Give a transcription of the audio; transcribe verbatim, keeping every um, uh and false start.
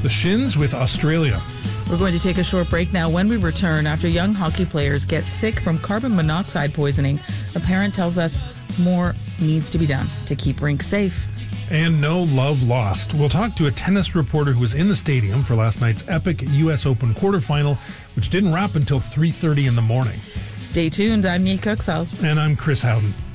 The Shins with Australia. We're going to take a short break now. When we return, after young hockey players get sick from carbon monoxide poisoning, a parent tells us more needs to be done to keep rinks safe. And no love lost. We'll talk to a tennis reporter who was in the stadium for last night's epic U S Open quarterfinal, which didn't wrap until three thirty in the morning. Stay tuned. I'm Neil Coxall. And I'm Chris Howden.